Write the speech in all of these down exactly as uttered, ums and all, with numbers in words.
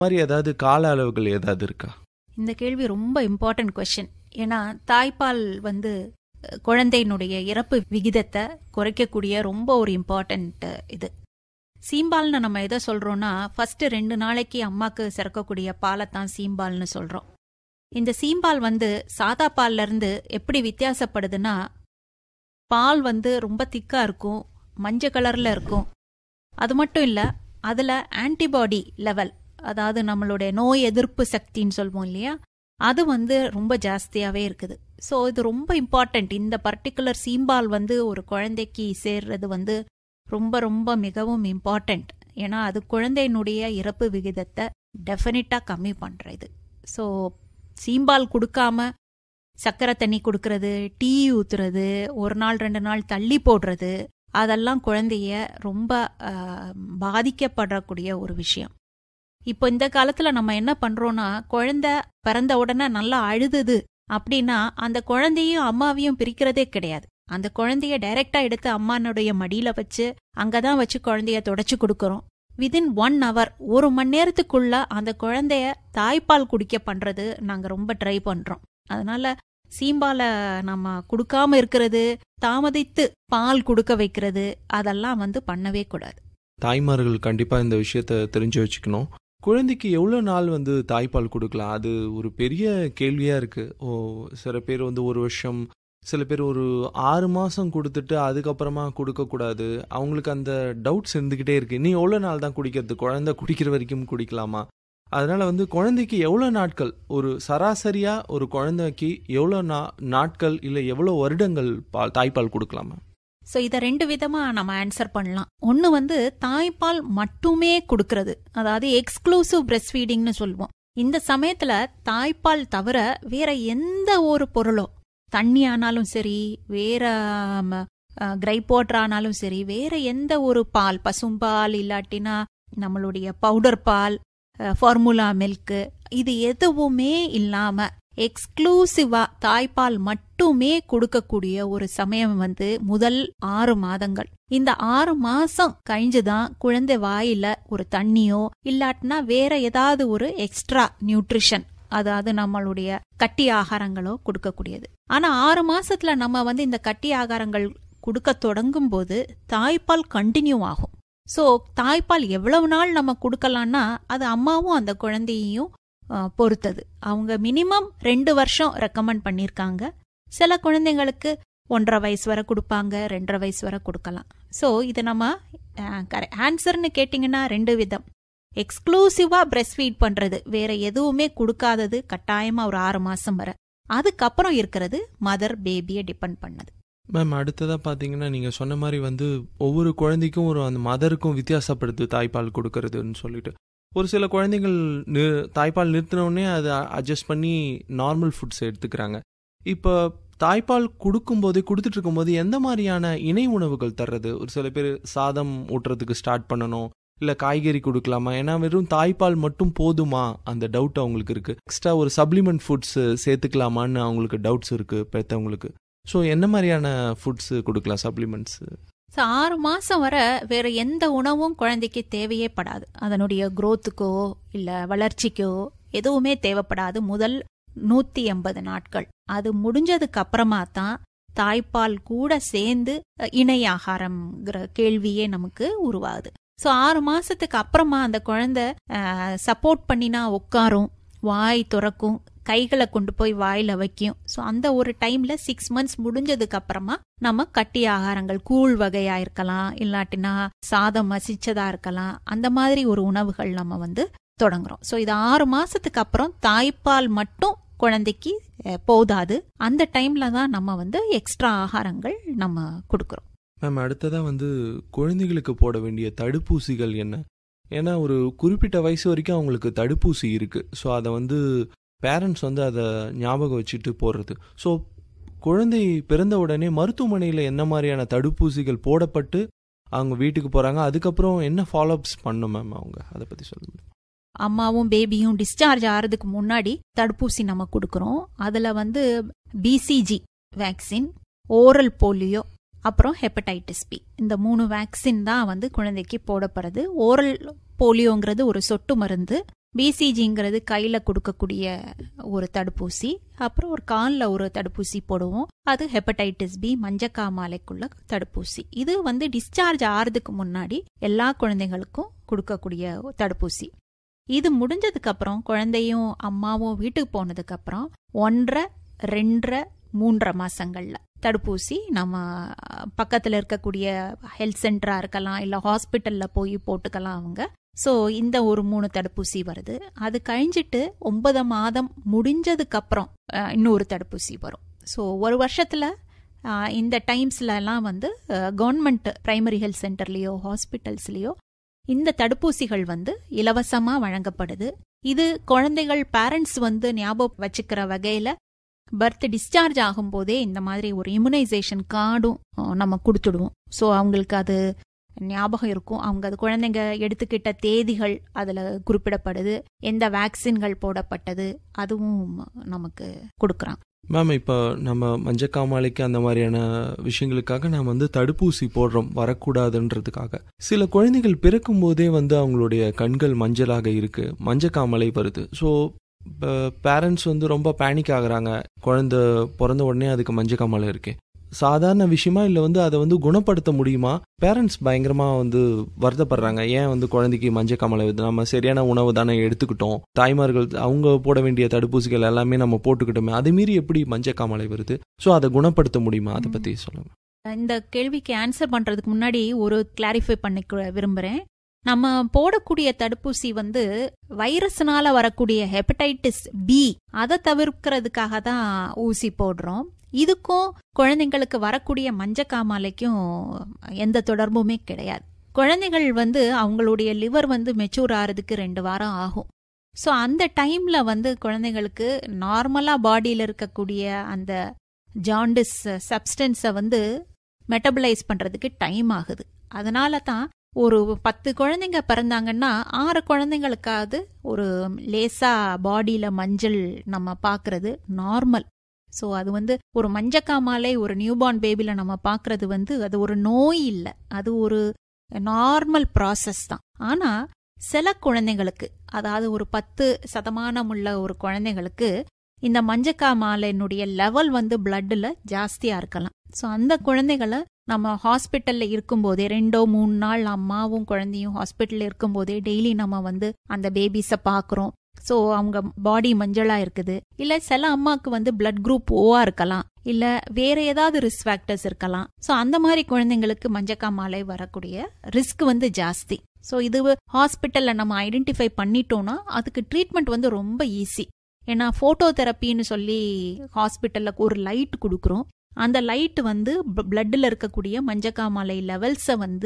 மாதிரி ஏதாவது கால அளவுகள் ஏதாவது இருக்கா? இந்த கேள்வி ரொம்ப இம்பார்ட்டன்ட் கொஸ்டின். ஏன்னா தாய்ப்பால் வந்து குழந்தையினுடைய இறப்பு விகிதத்தை குறைக்கக்கூடிய ரொம்ப ஒரு இம்பார்ட்டன்ட் இது. சீம்பால்னு நம்ம எதை சொல்றோம்னா, ஃபர்ஸ்ட் ரெண்டு நாளைக்கு அம்மாக்கு சிறக்கக்கூடிய பாலைத்தான் சீம்பால்னு சொல்றோம். இந்த சீம்பால் வந்து சாதா பால்ல இருந்து எப்படி வித்தியாசப்படுதுன்னா, பால் வந்து ரொம்ப திக்கா இருக்கும், மஞ்சள் கலர்ல இருக்கும். அது மட்டும் இல்ல, அதுல ஆன்டிபாடி லெவல், அதாவது நம்மளுடைய நோய் எதிர்ப்பு சக்தின்னு சொல்வோம் இல்லையா, அது வந்து ரொம்ப ஜாஸ்தியாவே இருக்குது. ஸோ இது ரொம்ப இம்பார்ட்டன்ட். இந்த பர்டிகுலர் சீம்பால் வந்து ஒரு குழந்தைக்கு சேர்றது வந்து ரொம்ப ரொம்ப மிகவும் இம்பார்ட்டன்ட். ஏன்னா அது குழந்தையினுடைய இறப்பு விகிதத்தை டெஃபினட்டா கம்மி பண்றது. ஸோ சீம்பால் கொடுக்காம சக்கரை தண்ணி கொடுக்கறது, டீ ஊத்துறது, ஒரு நாள் ரெண்டு நாள் தள்ளி போடுறது, அதெல்லாம் குழந்தைய ரொம்ப பாதிக்கப்படக்கூடிய ஒரு விஷயம். இப்போ இந்த காலத்துல நம்ம என்ன பண்றோம்னா, குழந்தை பிறந்த உடனே நல்லா அழுதுது அப்படின்னா அந்த குழந்தையும் அம்மாவையும் பிரிக்கிறதே கிடையாது. அந்த குழந்தைய டைரக்டா எடுத்து அம்மானுடைய மடியில வச்சு அங்கதான் வச்சு குழந்தைய தொடச்சு கொடுக்கறோம். விதின் ஒன் ஹவர், ஒரு மணி நேரத்துக்குள்ள அந்த குழந்தைய தாய்ப்பால் குடிக்க பண்றது நாங்க ரொம்ப ட்ரை பண்றோம். அதனால சீம்பால நம்ம கொடுக்காம இருக்கிறது, தாமதித்து பால் கொடுக்க வைக்கிறது, அதெல்லாம் வந்து பண்ணவே கூடாது. தாய்மார்கள் கண்டிப்பா இந்த விஷயத்த தெரிஞ்சு வச்சுக்கணும். குழந்தைக்கு எவ்வளோ நாள் வந்து தாய்ப்பால் கொடுக்கலாம்? அது ஒரு பெரிய கேள்வியா இருக்கு. ஓ, சில பேர் வந்து ஒரு வருஷம், சில பேர் ஒரு ஆறு மாசம் கொடுத்துட்டு அதுக்கப்புறமா கொடுக்கக்கூடாது. அவங்களுக்கு அந்த டவுட்ஸ் இருந்துக்கிட்டே இருக்கு. நீ எவ்வளோ நாள் தான் குடிக்கிறது? குழந்தை குடிக்கிற வரைக்கும் குடிக்கலாமா? அதனால வந்து குழந்தைக்கு எவ்வளோ நாட்கள், ஒரு சராசரியா ஒரு குழந்தைக்கு எவ்வளோ நா நாட்கள் இல்லை எவ்வளோ வருடங்கள் பால் தாய்ப்பால் கொடுக்கலாமா? ஸோ இதை ரெண்டு விதமா நம்ம ஆன்சர் பண்ணலாம். ஒன்று வந்து தாய்ப்பால் மட்டுமே கொடுக்கறது, அதாவது எக்ஸ்க்ளூசிவ் பிரஸ்ட் ஃபீடிங்னு சொல்லுவோம். இந்த சமயத்துல தாய்ப்பால் தவிர வேற எந்த ஒரு பொருளோ, தண்ணி ஆனாலும் சரி, வேற கிரைப் வாட்டர் ஆனாலும் சரி, வேற எந்த ஒரு பால், பசும்பால் இல்லாட்டினா நம்மளுடைய பவுடர் பால், ஃபார்முலா மில்க், இது எதுவுமே இல்லாம எக்ஸ்க்ளூசிவா தாய்ப்பால் மட்டுமே கொடுக்கக்கூடிய ஒரு சமயம் வந்து முதல் ஆறு மாதங்கள். இந்த ஆறு மாசம் கழிஞ்சுதான் குழந்தை வாயில ஒரு தண்ணியோ இல்லாட்டினா வேற ஏதாவது ஒரு எக்ஸ்ட்ரா நியூட்ரிஷன், அதாவது நம்மளுடைய கட்டி ஆகாரங்களோ கொடுக்கக்கூடியது. ஆனா ஆறு மாசத்துல நம்ம வந்து இந்த கட்டி ஆகாரங்கள் கொடுக்க தொடங்கும் போது தாய்ப்பால் கண்டினியூ ஆகும். சோ தாய்ப்பால் எவ்வளவு நாள் நம்ம கொடுக்கலாம்னா அது அம்மாவும் அந்த குழந்தையையும் பொறுத்தது. அவங்க மினிமம் ரெண்டு வருஷம் ரெக்கமெண்ட் பண்ணிருக்காங்க. சில குழந்தைங்களுக்கு ஒன்றரை வயசு வரை கொடுப்பாங்க, ரெண்டரை வயசு வரை கொடுக்கலாம். சோ இது நம்ம ஆன்சர்னு கேட்டீங்கன்னா ரெண்டு விதம். எக்ஸ்க்ளூசிவா பிரஸ்ட் ஃபீட் பண்றது, வேற எதுவுமே கொடுக்காதது கட்டாயமா ஒரு ஆறு மாசம் வரை. அதுக்கப்புறம் இருக்கிறது மதர் பேபியை டிபெண்ட் பண்ணது. மேம், அடுத்ததா பாத்தீங்கன்னா நீங்க சொன்ன மாதிரி வந்து ஒவ்வொரு குழந்தைக்கும் ஒரு அந்த மதருக்கும் வித்தியாசப்படுது தாய்ப்பால் கொடுக்கறதுன்னு சொல்லிட்டு. ஒரு சில குழந்தைகள் தாய்ப்பால் நிறுத்தினோடனே அதை அட்ஜஸ்ட் பண்ணி நார்மல் ஃபுட்ஸ் எடுத்துக்கிறாங்க. இப்போ தாய்ப்பால் கொடுக்கும்போது கொடுத்துட்டு இருக்கும்போது எந்த மாதிரியான இணை உணவுகள் தர்றது? ஒரு சில பேர் சாதம் ஊட்டுறதுக்கு ஸ்டார்ட் பண்ணணும், இல்லை காய்கறி கொடுக்கலாமா? ஏன்னா வெறும் தாய்ப்பால் மட்டும் போதுமா, அந்த டவுட் அவங்களுக்கு இருக்கு. எக்ஸ்ட்ரா ஒரு சப்ளிமெண்ட் ஃபுட்ஸ் சேர்த்துக்கலாமான்னு அவங்களுக்கு டவுட்ஸ் இருக்கு பெற்றவங்களுக்கு. ஸோ என்ன மாதிரியான ஃபுட்ஸ் கொடுக்கலாம், சப்ளிமெண்ட்ஸ்? ஆறு மாசம் வரை வேற எந்த உணவும் குழந்தைக்கு தேவையே படாது. அதனுடைய குரோத்துக்கோ இல்ல வளர்ச்சிக்கோ எதுவுமே தேவைப்படாது முதல் நூத்தி எண்பது நாட்கள். அது முடிஞ்சதுக்கு அப்புறமா தான் தாய்ப்பால் கூட சேர்ந்து இணை ஆகாரம்ங்கிற கேள்வியே நமக்கு உருவாகுது. சோ ஆறு மாசத்துக்கு அப்புறமா அந்த குழந்தை சப்போர்ட் பண்ணினா உட்காரும், வாய் துறக்கும், கைகளை கொண்டு போய் வாயில வைக்கும். ஸோ அந்த ஒரு டைம்ல சிக்ஸ் மந்த்ஸ் முடிஞ்சதுக்கு அப்புறமா நம்ம கட்டி ஆகாரங்கள், கூழ் வகையா இருக்கலாம், இல்லாட்டினா சாதம் மசிச்சதா இருக்கலாம், அந்த மாதிரி ஒரு உணவுகள் நம்ம வந்து தொடங்குறோம். ஸோ இது ஆறு மாசத்துக்கு அப்புறம் தாய்ப்பால் மட்டும் குழந்தைக்கு போதாது. அந்த டைம்ல தான் நம்ம வந்து எக்ஸ்ட்ரா ஆகாரங்கள் நம்ம கொடுக்கறோம். மேம், அடுத்ததான் வந்து குழந்தைகளுக்கு போட வேண்டிய தடுப்பூசிகள் என்ன? ஏன்னா ஒரு குறிப்பிட்ட வயசு வரைக்கும் அவங்களுக்கு தடுப்பூசி இருக்கு. ஸோ அதை வந்து பேரண்ட்ஸ் வந்து அதை ஞாபகம் வச்சுட்டு போடுறது. ஸோ குழந்தை பிறந்த உடனே மருத்துவமனையில் என்ன மாதிரியான தடுப்பூசிகள் போடப்பட்டு அவங்க வீட்டுக்கு போகிறாங்க, அதுக்கப்புறம் என்ன ஃபாலோஅப்ஸ் பண்ணும் மேம் அவங்க, அதை பற்றி சொல்லுங்க. அம்மாவும் பேபியும் டிஸ்சார்ஜ் ஆகிறதுக்கு முன்னாடி தடுப்பூசி நம்ம கொடுக்குறோம். அதில் வந்து பிசிஜி வேக்சின், ஓரல் போலியோ, அப்புறம் ஹெப்படைட்டிஸ் பி, இந்த மூணு வேக்சின் தான் வந்து குழந்தைக்கு போடப்படுறது. ஓரல் போலியோங்கிறது ஒரு சொட்டு மருந்து, பிசிஜிங்கிறது கையில கொடுக்கக்கூடிய ஒரு தடுப்பூசி, அப்புறம் ஒரு காலில் ஒரு தடுப்பூசி போடுவோம். அது ஹெப்படைட்டிஸ் பி மஞ்சக்காமாலைக்குள்ள தடுப்பூசி. இது வந்து டிஸ்சார்ஜ் ஆறதுக்கு முன்னாடி எல்லா குழந்தைகளுக்கும் கொடுக்கக்கூடிய தடுப்பூசி. இது முடிஞ்சதுக்கு அப்புறம் குழந்தையும் அம்மாவும் வீட்டுக்கு போனதுக்கு அப்புறம் ஒன்றரை ரெண்டரை மூன்றரை மாசங்கள்ல தடுப்பூசி நம்ம பக்கத்துல இருக்கக்கூடிய ஹெல்த் சென்டரா இருக்கலாம், இல்ல ஹாஸ்பிட்டல்ல போய் போட்டுக்கலாம் அவங்க. ஸோ இந்த ஒரு மூணு தடுப்பூசி வருது. அது கழிஞ்சிட்டு ஒன்பது மாதம் முடிஞ்சதுக்கு அப்புறம் இன்னொரு தடுப்பூசி வரும். ஸோ ஒரு வருஷத்துல இந்த டைம்ஸ்ல எல்லாம் வந்து கவர்மெண்ட் பிரைமரி ஹெல்த் சென்டர்லயோ ஹாஸ்பிட்டல்ஸ்லயோ இந்த தடுப்பூசிகள் வந்து இலவசமா வழங்கப்படுது. இது குழந்தைகள் பேரண்ட்ஸ் வந்து ஞாபகம் வச்சுக்கிற வகையில பர்த் டிஸ்சார்ஜ் ஆகும் போதே இந்த மாதிரி ஒரு இம்யூனைசேஷன் கார்டும் நம்ம கொடுத்துடுவோம். ஸோ அவங்களுக்கு அது ஞாபகம் இருக்கும். அவங்க அது குழந்தைங்க எடுத்துக்கிட்ட தேதிகள் அதுல குறிப்பிடப்படுது, எந்த வேக்சின்கள் போடப்பட்டது அதுவும் நமக்கு கொடுக்குறாங்க. மேம், இப்போ நம்ம மஞ்சக்காமாலைக்கு அந்த மாதிரியான விஷயங்களுக்காக நாம் வந்து தடுப்பூசி போடுறோம் வரக்கூடாதுன்றதுக்காக. சில குழந்தைகள் பிறக்கும் போதே வந்து அவங்களுடைய கண்கள் மஞ்சளாக இருக்கு, மஞ்சக்காமலை வருது. ஸோ பேரண்ட்ஸ் வந்து ரொம்ப பேனிக் ஆகுறாங்க, குழந்தை பிறந்த உடனே அதுக்கு மஞ்சக்காமலை இருக்கு. சாதாரண விஷயமா இல்லை வந்து அதை வந்து குணப்படுத்த முடியுமா? பேரண்ட்ஸ் பயங்கரமாக வந்து வருத்தப்படுறாங்க, ஏன் வந்து குழந்தைக்கு மஞ்சக்காமலை வருது, நம்ம சரியான உணவு தானே எடுத்துக்கிட்டோம், தாய்மார்கள் அவங்க போட வேண்டிய தடுப்பூசிகள் எல்லாமே நம்ம போட்டுக்கிட்டோமே, அது மீறி எப்படி மஞ்சக்காமலை வருது? ஸோ அதை குணப்படுத்த முடியுமா? அதை பற்றி சொல்லுங்க. இந்த கேள்விக்கு ஆன்சர் பண்றதுக்கு முன்னாடி ஒரு கிளாரிஃபை பண்ணிக்க விரும்புறேன். நம்ம போடக்கூடிய தடுப்பூசி வந்து வைரஸ்னால வரக்கூடிய ஹெப்படைட்டிஸ் பி அதை தவிர்க்கிறதுக்காக தான் ஊசி போடுறோம். இதுக்கும் குழந்தைங்களுக்கு வரக்கூடிய மஞ்சக்காமாலைக்கும் எந்த தொடர்புமே கிடையாது. குழந்தைகள் வந்து அவங்களுடைய லிவர் வந்து மெச்சூர் ஆகிறதுக்கு ரெண்டு வாரம் ஆகும். ஸோ அந்த டைம்ல வந்து குழந்தைங்களுக்கு நார்மலா பாடியில் இருக்கக்கூடிய அந்த ஜாண்டிஸ் சப்ஸ்டன்ஸை வந்து மெட்டபலைஸ் பண்றதுக்கு டைம் ஆகுது. அதனால தான் ஒரு பத்து குழந்தைங்க பிறந்தாங்கன்னா ஆறு குழந்தைங்களுக்காவது ஒரு லேசா பாடியில மஞ்சள் நம்ம பாக்குறது நார்மல். ஸோ அது வந்து ஒரு மஞ்சக்காமாலை ஒரு நியூபார்ன் பேபில நம்ம பாக்குறது வந்து அது ஒரு நோய் இல்லை, அது ஒரு நார்மல் ப்ராசஸ் தான். ஆனா சில குழந்தைங்களுக்கு, அதாவது ஒரு பத்து சதமானம் உள்ள ஒரு குழந்தைங்களுக்கு இந்த மஞ்சக்காமாலையினுடைய லெவல் வந்து பிளட்ல ஜாஸ்தியா இருக்கலாம். ஸோ அந்த குழந்தைகளை நம்ம ஹாஸ்பிட்டல்ல இருக்கும்போதே ரெண்டோ மூணு நாள் அம்மாவும் குழந்தையும் ஹாஸ்பிட்டல்ல இருக்கும்போதே டெய்லி நம்ம வந்து அந்த பேபிஸை பாக்குறோம். ஸோ அவங்க பாடி மஞ்சளா இருக்குது, இல்ல சில அம்மாவுக்கு வந்து பிளட் குரூப் ஓவா இருக்கலாம், இல்ல வேற ஏதாவது ரிஸ்க் ஃபேக்டர்ஸ் இருக்கலாம். ஸோ அந்த மாதிரி குழந்தைங்களுக்கு மஞ்சக்காமாலை வரக்கூடிய ரிஸ்க் வந்து ஜாஸ்தி. ஸோ இது ஹாஸ்பிட்டல்ல நம்ம ஐடென்டிஃபை பண்ணிட்டோம்னா அதுக்கு ட்ரீட்மெண்ட் வந்து ரொம்ப ஈஸி. ஏன்னா போட்டோ தெரப்பின்னு சொல்லி ஹாஸ்பிட்டல்ல ஒரு லைட் கொடுக்குறோம். அந்த லைட் வந்து பிளட்ல இருக்கக்கூடிய மஞ்சக்காமாலை லெவல்ஸை வந்து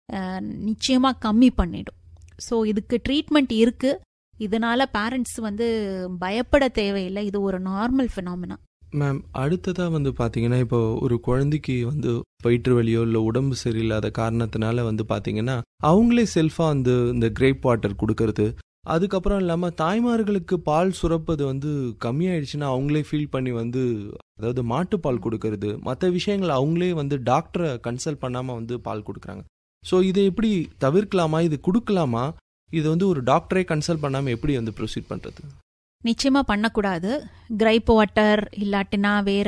நிச்சயமா கம்மி பண்ணிடும். ஸோ இதுக்கு ட்ரீட்மெண்ட் இருக்கு. இதனால பேரண்ட்ஸ் வந்து பயப்பட தேவையில்லை, இது ஒரு நார்மல் ஃபினாமினா. மேம், அடுத்ததா வந்து பாத்தீங்கன்னா இப்போ ஒரு குழந்தைக்கு வந்து வயிற்று வலியோ இல்லை உடம்பு சரியில்லாத காரணத்தினால வந்து பாத்தீங்கன்னா அவங்களே செல்ஃபா வந்து இந்த கிரேப் வாட்டர் கொடுக்கறது, அதுக்கப்புறம் இல்லாமல் தாய்மார்களுக்கு பால் சுரப்பது வந்து கம்மியாயிடுச்சுன்னா அவங்களே ஃபீல் பண்ணி வந்து அதாவது மாட்டுப்பால் கொடுக்கறது, மற்ற விஷயங்கள் அவங்களே வந்து டாக்டரை கன்சல்ட் பண்ணாமல் வந்து பால் கொடுக்குறாங்க. ஸோ இதை எப்படி தவிர்க்கலாமா, இது கொடுக்கலாமா, இது வந்து ஒரு டாக்டரே கன்சல்ட் பண்ணாமல் எப்படி வந்து ப்ரொசீட் பண்ணுறது? நிச்சயமா பண்ணக்கூடாது. கிரைப் வாட்டர் இல்லாட்டினா வேற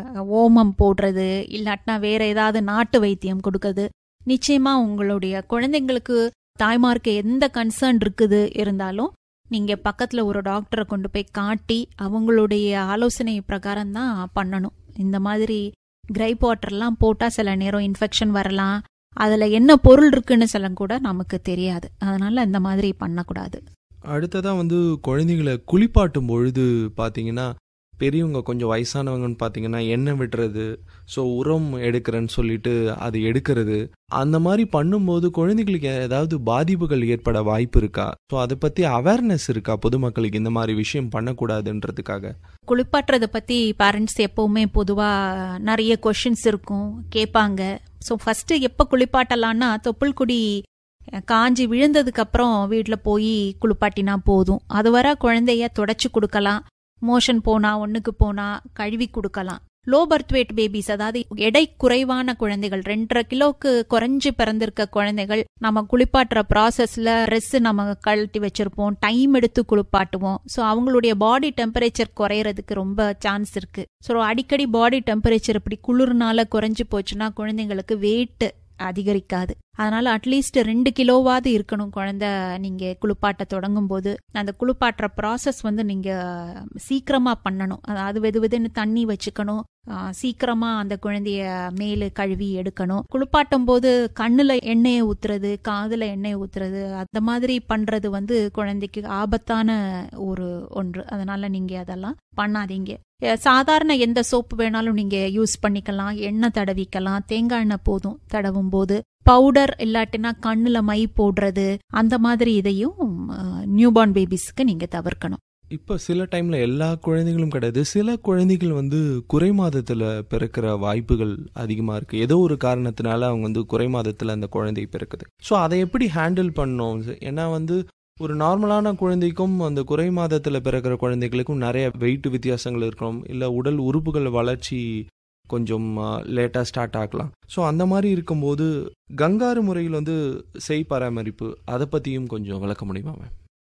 ஓமம் போடுறது, இல்லாட்டினா வேற ஏதாவது நாட்டு வைத்தியம் கொடுக்கறது நிச்சயமா உங்களுடைய குழந்தைங்களுக்கு தாய்மார்க்கு எந்த கன்சர்ன் இருக்குது இருந்தாலும் நீங்க பக்கத்துல ஒரு டாக்டரை கொண்டு போய் காட்டி அவங்களுடைய ஆலோசனை பிரகாரம் தான் பண்ணணும். இந்த மாதிரி கிரைப் வாட்டர்லாம் போட்டா சில நேரம் இன்ஃபெக்ஷன் வரலாம், அதுல என்ன பொருள் இருக்குன்னு சில கூட நமக்கு தெரியாது. அதனால இந்த மாதிரி பண்ணக்கூடாது. அடுத்ததான் வந்து குழந்தைங்களை குளிப்பாட்டும் பொழுது பார்த்தீங்கன்னா பெரியவங்க கொஞ்சம் வயசானவங்கன்னு பார்த்தீங்கன்னா எண்ணெய் விடுறது, ஸோ உரம் எடுக்கிறேன்னு சொல்லிட்டு அது எடுக்கிறது, அந்த மாதிரி பண்ணும்போது குழந்தைகளுக்கு ஏதாவது பாதிப்புகள் ஏற்பட வாய்ப்பு இருக்கா? ஸோ அதை பற்றி அவேர்னஸ் இருக்கா பொதுமக்களுக்கு, இந்த மாதிரி விஷயம் பண்ணக்கூடாதுன்றதுக்காக? குளிப்பாட்டுறதை பற்றி பேரண்ட்ஸ் எப்பவுமே பொதுவாக நிறைய கொஷின்ஸ் இருக்கும், கேட்பாங்க. ஸோ ஃபர்ஸ்ட் எப்போ குளிப்பாட்டலான்னா தொப்புள்குடி காஞ்சி விழுந்ததுக்கு அப்புறம் வீட்டில் போய் குளிப்பாட்டினா போதும். அது வர குழந்தைய தொடச்சி கொடுக்கலாம், மோஷன் போனா ஒன்றுக்கு போனா கழுவி கொடுக்கலாம். லோ பர்த் வெயிட் பேபிஸ், அதாவது எடை குறைவான குழந்தைகள், ரெண்டரை கிலோக்கு குறைஞ்சு பிறந்திருக்க குழந்தைகள், நம்ம குளிப்பாட்டுற ப்ராசஸ்ல ட்ரெஸ் நம்ம கழட்டி வச்சிருப்போம், டைம் எடுத்து குளிப்பாட்டுவோம். ஸோ அவங்களுடைய பாடி டெம்பரேச்சர் குறையறதுக்கு ரொம்ப சான்ஸ் இருக்கு. ஸோ அடிக்கடி பாடி டெம்பரேச்சர் இப்படி குளிர்னால குறைஞ்சு போச்சுன்னா குழந்தைங்களுக்கு வெயிட் அதிகரிக்காது. அதனால அட்லீஸ்ட் ரெண்டு கிலோவாவது இருக்கணும் குழந்தை நீங்க குளிப்பாட்ட தொடங்கும் போது. அந்த குளிப்பாட்டுற ப்ராசஸ் வந்து நீங்க சீக்கிரமா பண்ணணும். அதாவது வெது வெதுன்னு தண்ணி வச்சுக்கணும், சீக்கிரமா அந்த குழந்தைய மேலு கழுவி எடுக்கணும். குளிப்பாட்டும் போது கண்ணுல எண்ணெயை ஊத்துறது, காதுல எண்ணெயை ஊத்துறது, அந்த மாதிரி பண்றது வந்து குழந்தைக்கு ஆபத்தான ஒரு ஒன்று. அதனால நீங்க அதெல்லாம் பண்ணாதீங்க. சாதாரண எந்த சோப்பு வேணாலும் நீங்க யூஸ் பண்ணிக்கலாம், எண்ணெய் தடவிக்கலாம், தேங்காய் எண்ணெய் போதும் தடவும் போது. பவுடர் இல்லாட்டினா கண்ணுல மை போடுறது, அந்த மாதிரி இதையும் நியூபார்ன் பேபிஸ்க்கு நீங்க தவிர்க்கணும். இப்போ சில டைம்ல எல்லா குழந்தைகளும் கிடையாது, சில குழந்தைகள் வந்து குறை மாதத்துல பிறக்கிற வாய்ப்புகள் அதிகமா இருக்கு. ஏதோ ஒரு காரணத்தினால அவங்க வந்து குறை மாதத்துல அந்த குழந்தை பிறக்குது. ஸோ அதை எப்படி ஹேண்டில் பண்ணணும்? ஏன்னா வந்து ஒரு நார்மலான குழந்தைக்கும் அந்த குறை மாதத்துல பிறக்கிற குழந்தைகளுக்கும் நிறைய வெயிட் வித்தியாசங்கள் இருக்கணும், இல்லை உடல் உறுப்புகள் வளர்ச்சி கொஞ்சம் லேட்டாக ஸ்டார்ட் ஆகலாம். ஸோ அந்த மாதிரி இருக்கும்போது கங்காரு முறையில் வந்து செய் பராமரிப்பு, அதை பற்றியும் கொஞ்சம் விளக்க முடியுமா மேம்?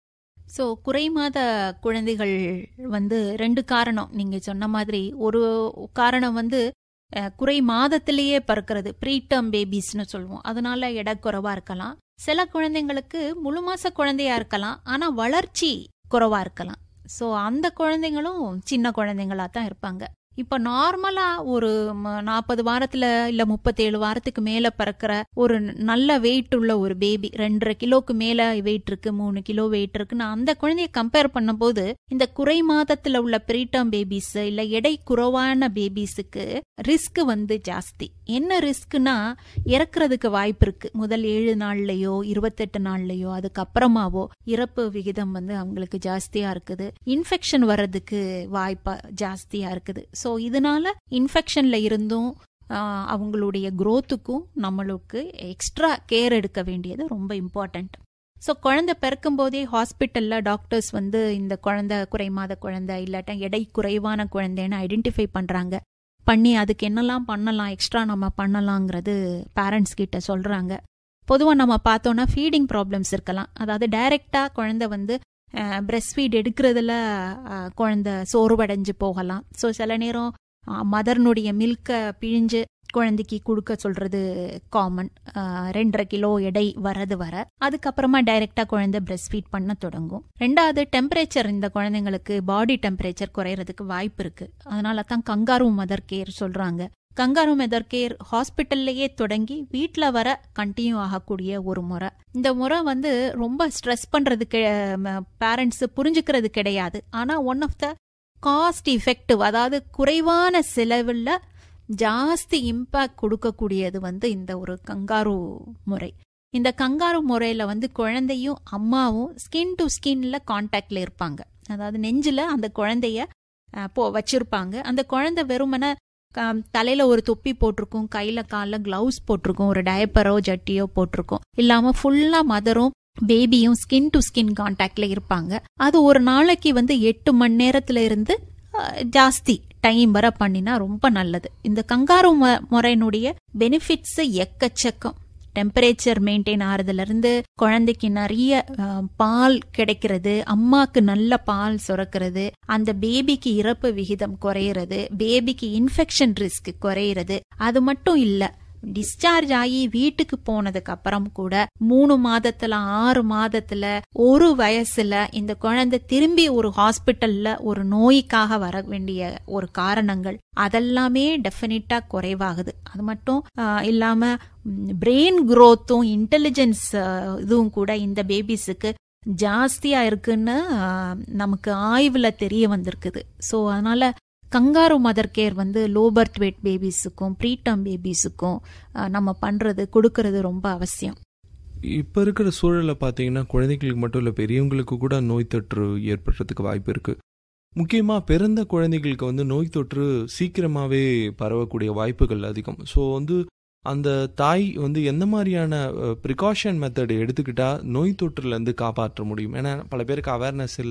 ஸோ குறை மாத குழந்தைகள் வந்து ரெண்டு காரணம் நீங்க சொன்ன மாதிரி. ஒரு காரணம் வந்து குறை மாதத்திலேயே பிறக்கிறது, ப்ரீடம் பேபிஸ்னு சொல்லுவோம். அதனால எடை குறைவா இருக்கலாம். சில குழந்தைங்களுக்கு முழு மாச குழந்தையா இருக்கலாம், ஆனா வளர்ச்சி குறைவா இருக்கலாம். ஸோ அந்த குழந்தைங்களும் சின்ன குழந்தைங்களா தான் இருப்பாங்க. இப்ப நார்மலா ஒரு நாற்பது வாரத்துல இல்ல முப்பத்தேழு வாரத்துக்கு மேல பிறக்கிற ஒரு நல்ல வெயிட் உள்ள ஒரு பேபி, ரெண்டரை கிலோக்கு மேல வெயிட் இருக்கு, மூணு கிலோ வெயிட் இருக்குன்னு அந்த குழந்தைய கம்பேர் பண்ணும் போது இந்த குறை மாதத்துல உள்ள ப்ரீடம் பேபிஸ் இல்ல எடை குறைவான பேபிஸுக்கு ரிஸ்க் வந்து ஜாஸ்தி. என்ன ரிஸ்க்னா இறக்குறதுக்கு வாய்ப்பு இருக்கு. முதல் ஏழு நாள்லயோ இருபத்தெட்டு நாள்லயோ அதுக்கப்புறமாவோ இறப்பு விகிதம் வந்து அவங்களுக்கு ஜாஸ்தியா இருக்குது. இன்ஃபெக்ஷன் வர்றதுக்கு வாய்ப்பு ஜாஸ்தியா இருக்குது. ஸோ இதனால இன்ஃபெக்ஷன்ல இருந்தும் அவங்களுடைய குரோத்துக்கும் நம்மளுக்கு எக்ஸ்ட்ரா கேர் எடுக்க வேண்டியது ரொம்ப இம்பார்ட்டன்ட். ஸோ குழந்தை பிறக்கும் போதே ஹாஸ்பிட்டல்ல டாக்டர்ஸ் வந்து இந்த குழந்தை குறைமாத குழந்தை இல்லாட்டா எடை குறைவான குழந்தைன்னு ஐடென்டிஃபை பண்றாங்க. பண்ணி அதுக்கு என்னெல்லாம் பண்ணலாம், எக்ஸ்ட்ரா நம்ம பண்ணலாங்கிறது பேரண்ட்ஸ் கிட்ட சொல்றாங்க. பொதுவாக நம்ம பார்த்தோம்னா ஃபீடிங் ப்ராப்ளம்ஸ் இருக்கலாம். அதாவது டைரக்டா குழந்தை வந்து பிரெஸ்ட் ஃபீட் எடுக்கிறதுல குழந்தை சோர்வடைஞ்சு போகலாம். ஸோ சில நேரம் மதர்னுடைய மில்கை பிழிஞ்சு குழந்தைக்கு கொடுக்க சொல்றது காமன். ரெண்டரை கிலோ எடை வரது வர அதுக்கப்புறமா டைரக்டா குழந்தை பிரெஸ்ட் ஃபீட் பண்ண தொடங்கும். ரெண்டாவது டெம்பரேச்சர், இந்த குழந்தைங்களுக்கு பாடி டெம்பரேச்சர் குறையறதுக்கு வாய்ப்பு இருக்கு. அதனால தான் கங்காரு மதர் கேர் சொல்றாங்க. கங்காரு மதர் கேர் ஹாஸ்பிட்டல்லையே தொடங்கி வீட்டுல வர கண்டினியூ ஆகக்கூடிய ஒரு முறை. இந்த முறை வந்து ரொம்ப ஸ்ட்ரெஸ் பண்றதுக்கு பேரண்ட்ஸ் புரிஞ்சுக்கிறது கிடையாது. ஆனா one of the cost effective, அதாவது குறைவான செலவுல ஜாஸ்தி இம்பாக்ட் கொடுக்கக்கூடியது வந்து இந்த ஒரு கங்காரு முறை. இந்த கங்காரு முறையில வந்து குழந்தையும் அம்மாவும் ஸ்கின் டு ஸ்கின்ல கான்டாக்ட்ல இருப்பாங்க. அதாவது நெஞ்சில அந்த குழந்தைய போ வச்சிருப்பாங்க. அந்த குழந்தை வெறுமன தலையில ஒரு தொப்பி போட்டிருக்கும், கையில கால கிளவுஸ் போட்டிருக்கும், ஒரு டயப்பரோ ஜட்டியோ போட்டிருக்கும். இல்லாம ஃபுல்லா மதரும் பேபியும் ஸ்கின் டு ஸ்கின் கான்டாக்ட்ல இருப்பாங்க. அது ஒரு நாளைக்கு வந்து எட்டு மணி நேரத்துல இருந்து ஜாஸ்தி டைம் வர பண்ணினா ரொம்ப நல்லது. இந்த கங்காரு முறையினுடைய பெனிஃபிட்ஸ் எக்கச்சக்கம். டெம்பரேச்சர் மெயின்டைன் ஆறதுல இருந்து குழந்தைக்கு நிறைய பால் கிடைக்கிறது, அம்மாக்கு நல்ல பால் சுரக்கிறது, அந்த பேபிக்கு இறப்பு விகிதம் குறையிறது, பேபிக்கு இன்ஃபெக்ஷன் ரிஸ்க் குறையிறது. அது மட்டும் இல்ல, டிஸ்சார்ஜ் ஆகி வீட்டுக்கு போனதுக்கு அப்புறம் கூட மூணு மாதத்துல ஆறு மாதத்துல ஒரு வயசுல இந்த குழந்தை திரும்பி ஒரு ஹாஸ்பிட்டல்ல ஒரு நோய்க்காக வர வேண்டிய ஒரு காரணங்கள் அதெல்லாமே டெஃபினட்டா குறைவாகுது. அது மட்டும் இல்லாம பிரெயின் குரோத்தும் இன்டெலிஜென்ஸ் இதுவும் கூட இந்த பேபிஸுக்கு ஜாஸ்தியா இருக்குன்னு நமக்கு ஆய்வுல தெரிய வந்திருக்குது. ஸோ அதனால கங்காரு மதர் கேர் வந்து லோ பர்த் வெயிட் பேபிஸுக்கும் ப்ரீடம் பேபிஸுக்கும் நம்ம பண்றது கொடுக்கறது ரொம்ப அவசியம். இப்போ இருக்கிற சூழலை பார்த்தீங்கன்னா குழந்தைகளுக்கு மட்டும் இல்லை, பெரியவங்களுக்கு கூட நோய் தொற்று ஏற்படுறதுக்கு வாய்ப்பு இருக்கு. முக்கியமாக பிறந்த குழந்தைகளுக்கு வந்து நோய் தொற்று சீக்கிரமாகவே பரவக்கூடிய வாய்ப்புகள் அதிகம். ஸோ வந்து அந்த தாய் வந்து எந்த மாதிரியான ப்ரிகாஷன் மெத்தட் எடுத்துக்கிட்டா நோய் தொற்றுலேருந்து காப்பாற்ற முடியும்? ஏன்னா பல பேருக்கு அவேர்னஸ் இல்லை.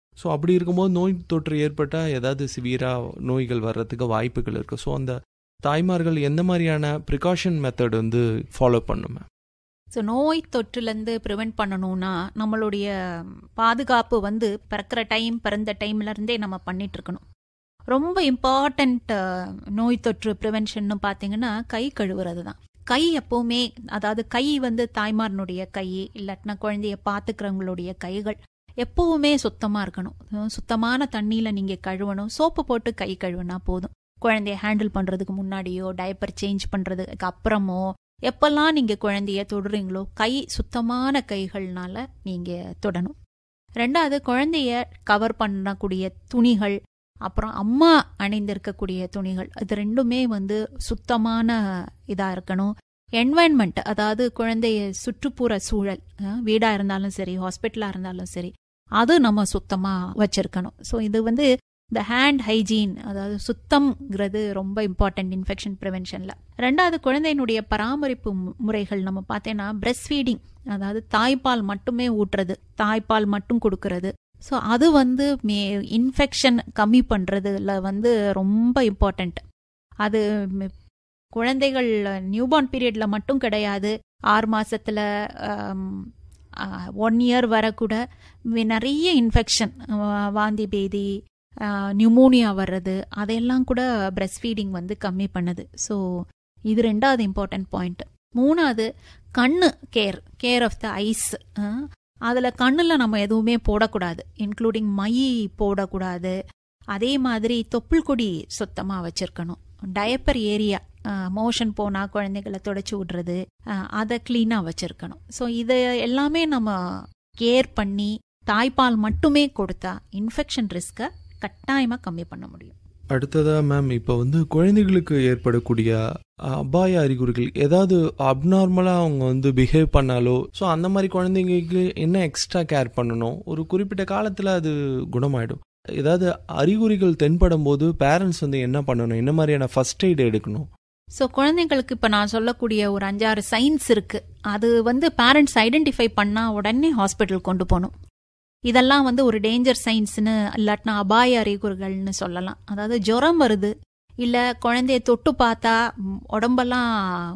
ஸோ அப்படி இருக்கும்போது நோய் தொற்று ஏற்பட்டால் ஏதாவது சிவியராக நோய்கள் வர்றதுக்கு வாய்ப்புகள் இருக்குது. ஸோ அந்த தாய்மார்கள் எந்த மாதிரியான ப்ரிகாஷன் மெத்தட் வந்து ஃபாலோ பண்ணுமே? ஸோ நோய் தொற்றுலேருந்து ப்ரிவெண்ட் பண்ணணும்னா நம்மளுடைய பாதுகாப்பு வந்து பிறக்கிற டைம் பிறந்த டைம்லேருந்தே நம்ம பண்ணிட்டு இருக்கணும். ரொம்ப இம்பார்ட்டண்ட் நோய் தொற்று ப்ரிவென்ஷன்னு பார்த்தீங்கன்னா கை கழுவுறது தான். கை எப்போவுமே, அதாவது கை வந்து தாய்மாரனுடைய கை இல்லாட்டினா குழந்தைய பார்த்துக்கிறவங்களுடைய கைகள் எப்போவுமே சுத்தமாக இருக்கணும். சுத்தமான தண்ணியில் நீங்கள் கழுவணும். சோப்பு போட்டு கை கழுவுனா போதும். குழந்தைய ஹேண்டில் பண்ணுறதுக்கு முன்னாடியோ டைப்பர் சேஞ்ச் பண்ணுறதுக்கு அப்புறமோ எப்பெல்லாம் நீங்கள் குழந்தைய தொடுறீங்களோ கை சுத்தமான கைகள்னால நீங்கள் தொடணும். ரெண்டாவது, குழந்தைய கவர் பண்ணக்கூடிய துணிகள், அப்புறம் அம்மா அணிந்திருக்கக்கூடிய துணிகள், இது ரெண்டுமே வந்து சுத்தமான இதாக இருக்கணும். என்வாயன்மெண்ட், அதாவது குழந்தைய சுற்றுப்புற சூழல், வீடாக இருந்தாலும் சரி ஹாஸ்பிட்டலாக இருந்தாலும் சரி, அது நம்ம சுத்தமாக வச்சிருக்கணும். ஸோ இது வந்து இந்த ஹேண்ட் ஹைஜீன், அதாவது சுத்தம்ங்கிறது ரொம்ப இம்பார்ட்டன்ட் இன்ஃபெக்ஷன் ப்ரிவென்ஷனில். ரெண்டாவது, குழந்தையினுடைய பராமரிப்பு முறைகள் நம்ம பார்த்தேன்னா பிரெஸ்ட் ஃபீடிங், அதாவது தாய்ப்பால் மட்டுமே ஊட்டுறது, தாய்ப்பால் மட்டும் கொடுக்கறது. ஸோ அது வந்து மே இன்ஃபெக்ஷன் கம்மி பண்ணுறதுல வந்து ரொம்ப இம்பார்ட்டண்ட். அது குழந்தைகள் நியூபார்ன் பீரியடில் மட்டும் கிடையாது, ஆறு மாதத்தில் ஒன் இயர் வர கூட நிறைய இன்ஃபெக்ஷன், வாந்தி பேதி, நியூமோனியா வர்றது, அதையெல்லாம் கூட பிரெஸ்ட் ஃபீடிங் வந்து கம்மி பண்ணுது. ஸோ இது ரெண்டாவது இம்பார்ட்டன்ட் பாயிண்ட். மூணாவது, கண்ணு care care of the ice. அதில் கண்ணில் நம்ம எதுவுமே போடக்கூடாது, இன்க்ளூடிங் மை போடக்கூடாது. அதே மாதிரி தொப்புள் கொடி சுத்தமாக வச்சுருக்கணும். டயப்பர் ஏரியா, மோஷன் போனால் குழந்தைகளை தொடச்சி விடுறது, அதை க்ளீனாக வச்சுருக்கணும். ஸோ இதை எல்லாமே நம்ம கேர் பண்ணி தாய்ப்பால் மட்டுமே கொடுத்தா இன்ஃபெக்ஷன் ரிஸ்க்கை கட்டாயமாக கம்மி பண்ண முடியும். அடுத்ததாக மேம், இப்போ வந்து குழந்தைகளுக்கு ஏற்படக்கூடிய அபாய அறிகுறிகள், ஏதாவது அப்நார்மலாக அவங்க வந்து பிஹேவ் பண்ணாலோ, ஸோ அந்த மாதிரி குழந்தைங்களுக்கு என்ன எக்ஸ்ட்ரா கேர் பண்ணணும்? ஒரு குறிப்பிட்ட காலத்தில் அது குணமாயிடும். ஏதாவது அறிகுறிகள் தென்படும் போது பேரண்ட்ஸ் வந்து என்ன பண்ணணும்? என்ன மாதிரியான ஃபர்ஸ்ட் எய்ட் எடுக்கணும்? ஸோ குழந்தைங்களுக்கு இப்போ நான் சொல்லக்கூடிய ஒரு அஞ்சாறு சைன்ஸ் இருக்குது. அது வந்து பேரண்ட்ஸ் ஐடென்டிஃபை பண்ணால் உடனே ஹாஸ்பிட்டல் கொண்டு போகணும். இதெல்லாம் வந்து ஒரு டேஞ்சர் சைன்ஸ்னு இல்லாட்டினா அபாய அறிகுறிகள்னு சொல்லலாம். அதாவது ஜுரம் வருது, இல்லை குழந்தைய தொட்டு பார்த்தா உடம்பெல்லாம்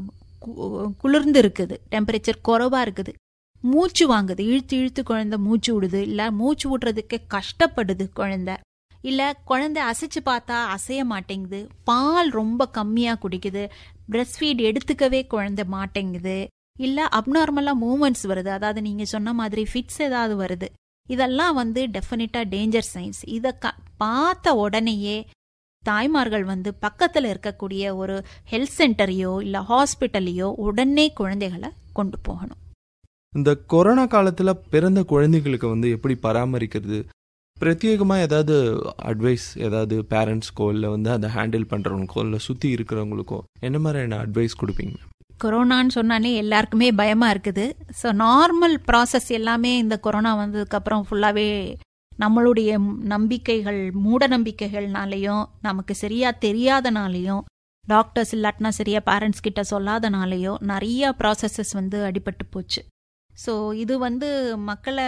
குளிர்ந்து இருக்குது, டெம்பரேச்சர் குறைவாக இருக்குது, மூச்சு வாங்குது, இழுத்து இழுத்து குழந்தை மூச்சு விடுது, இல்லை மூச்சு விடுறதுக்கு கஷ்டப்படுது குழந்தை, இல்லை குழந்தை அசைச்சு பார்த்தா அசைய மாட்டேங்குது, பால் ரொம்ப கம்மியாக குடிக்குது, பிரெஸ்ட் ஃபீட் எடுத்துக்கவே குழந்தை மாட்டேங்குது, இல்லை அப்நார்மலாக மூமெண்ட்ஸ் வருது, அதாவது நீங்கள் சொன்ன மாதிரி ஃபிட்ஸ் ஏதாவது வருது, இதெல்லாம் வந்து டெஃபினட்டாக டேஞ்சர் சைன்ஸ். இதை க பார்த்த உடனேயே தாய்மார்கள் வந்து பக்கத்தில் இருக்கக்கூடிய ஒரு ஹெல்த் சென்டரையோ இல்லை ஹாஸ்பிட்டலையோ உடனே குழந்தைகளை கொண்டு போகணும். இந்த கொரோனா காலத்தில் பிறந்த குழந்தைகளுக்கு வந்து எப்படி பராமரிக்கிறது? பிரத்யேகமாக ஏதாவது அட்வைஸ், ஏதாவது பேரண்ட்ஸ்க்கோ இல்லை வந்து அதை ஹேண்டில் பண்ணுறவங்களுக்கோ இல்லை சுற்றி இருக்கிறவங்களுக்கோ என்ன மாதிரியான அட்வைஸ் கொடுப்பீங்க? கொரோனான்னு சொன்னாலே எல்லாருக்குமே பயமாக இருக்குது. ஸோ நார்மல் ப்ராசஸ் எல்லாமே இந்த கொரோனா வந்ததுக்கப்புறம் ஃபுல்லாகவே நம்மளுடைய நம்பிக்கைகள், மூட நம்பிக்கைகள்னாலையும் நமக்கு சரியாக தெரியாதனாலையும், டாக்டர்ஸ் இல்லாட்டினா சரியாக பேரண்ட்ஸ் கிட்ட சொல்லாதனாலையும் நிறைய ப்ராசஸஸ் வந்து அடிபட்டு போச்சு. ஸோ இது வந்து மக்களை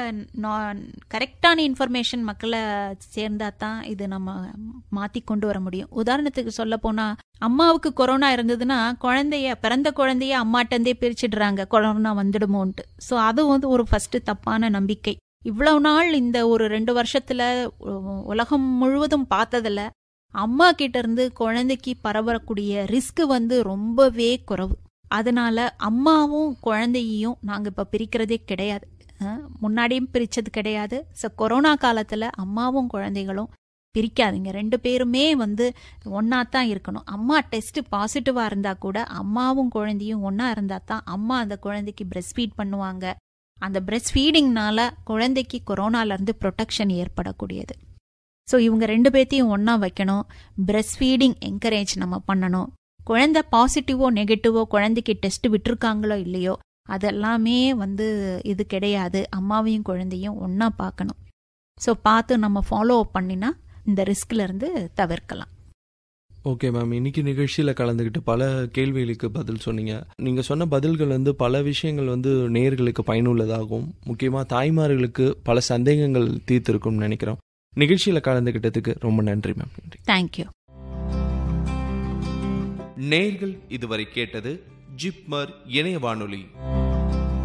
கரெக்டான இன்ஃபர்மேஷன் மக்களை சேர்ந்தா தான் இது நம்ம மாற்றி கொண்டு வர முடியும். உதாரணத்துக்கு சொல்ல போனால், அம்மாவுக்கு கொரோனா இருந்ததுன்னா குழந்தைய பிறந்த குழந்தைய அம்மாட்டந்தே பிரிச்சிடுறாங்க, கொரோனா வந்துடுமோன்ட்டு. ஸோ அது வந்து ஒரு ஃபர்ஸ்ட் தப்பான நம்பிக்கை. இவ்வளவு நாள் இந்த ஒரு ரெண்டு வருஷத்துல உலகம் முழுவதும் பார்த்ததுல அம்மா கிட்ட இருந்து குழந்தைக்கு பரவக்கூடிய ரிஸ்க் வந்து ரொம்பவே குறைவு. அதனால அம்மாவும் குழந்தையையும் நாங்கள் இப்போ பிரிக்கிறதே கிடையாது, முன்னாடியும் பிரித்தது கிடையாது. ஸோ கொரோனா காலத்தில் அம்மாவும் குழந்தைகளும் பிரிக்காதீங்க, ரெண்டு பேருமே வந்து ஒன்றா தான் இருக்கணும். அம்மா டெஸ்ட் பாசிட்டிவாக இருந்தால் கூட அம்மாவும் குழந்தையும் ஒன்றா இருந்தால் தான் அம்மா அந்த குழந்தைக்கு பிரெஸ்ட் ஃபீட் பண்ணுவாங்க. அந்த பிரெஸ்ட் ஃபீடிங்னால குழந்தைக்கு கொரோனாலேருந்து ப்ரொடெக்ஷன் ஏற்படக்கூடியது. ஸோ இவங்க ரெண்டு பேர்த்தையும் ஒன்றா வைக்கணும். பிரெஸ்ட் ஃபீடிங் என்கரேஜ் நம்ம பண்ணணும். குழந்தை பாசிட்டிவோ நெகட்டிவோ குழந்தைக்கு டெஸ்ட் விட்டுருக்காங்களோ இல்லையோ அதெல்லாமே வந்து இது கிடையாது. அம்மாவையும் குழந்தையும் ஒன்றா பார்க்கணும். ஸோ பார்த்து நம்ம ஃபாலோ அப் பண்ணினா இந்த ரிஸ்க்லேருந்து தவிர்க்கலாம். ஓகே மேம், இன்னைக்கு நிகழ்ச்சியில் கலந்துக்கிட்டு பல கேள்விகளுக்கு பதில் சொன்னீங்க. நீங்கள் சொன்ன பதில்கள் வந்து பல விஷயங்கள் வந்து நேயர்களுக்கு பயனுள்ளதாகவும், முக்கியமாக தாய்மார்களுக்கு பல சந்தேகங்கள் தீர்த்திருக்கும்னு நினைக்கிறோம். நிகழ்ச்சியில் கலந்துக்கிட்டதுக்கு ரொம்ப நன்றி மேம். நன்றி. தேங்க்யூ. நேயர்கள் இதுவரை கேட்டது ஜிப்மர் இணைய வானொலி.